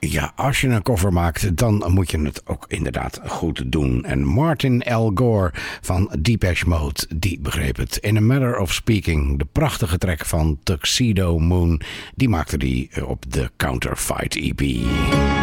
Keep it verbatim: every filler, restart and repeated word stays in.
Ja, als je een cover maakt, dan moet je het ook inderdaad goed doen. En Martin L. Gore van Depeche Mode, die begreep het. In a Matter of Speaking, de prachtige track van Tuxedo Moon, die maakte hij op de Counterfeit E P.